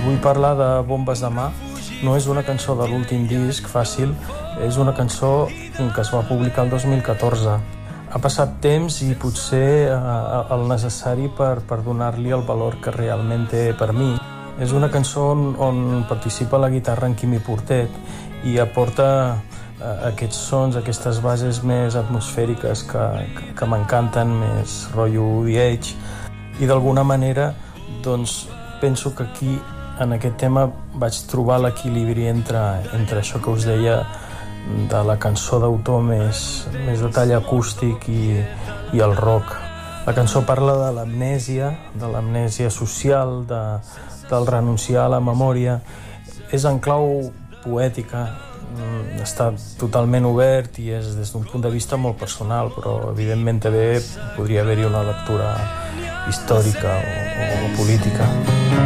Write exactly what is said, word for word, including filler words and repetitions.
vull parlar de Bombes de Mà, no és una cançó de l'últim disc, Fàcil, és una cançó que es va publicar el dos mil catorze. Ha passat temps i potser eh, el necessari per, per donar-li el valor que realment té per mi. És una cançó on, on participa la guitarra en Quimi Portet i aporta eh, aquests sons, aquestes bases més atmosfèriques que, que, que m'encanten, més rotllo The Edge. I d'alguna manera doncs, penso que aquí, en aquest tema, vaig trobar l'equilibri entre, entre això que us deia de la cançó d'autor més, més de tall acústic i, i el rock. La cançó parla de l'amnèsia, de l'amnèsia social, de, del renunciar a la memòria. És en clau poètica, està totalment obert i és des d'un punt de vista molt personal, però evidentment també podria haver-hi una lectura històrica o, o política.